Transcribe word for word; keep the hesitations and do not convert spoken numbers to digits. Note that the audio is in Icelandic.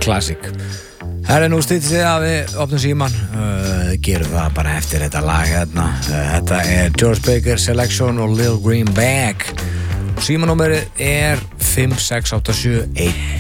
classic. Herra, nú stýtti sig að við opnum síman, uh, gerum það bara eftir þetta lag hérna. Uh, þetta er George Baker Selection og Lil Green Bag. Símanúmerið er fimm sex átta sjö eitt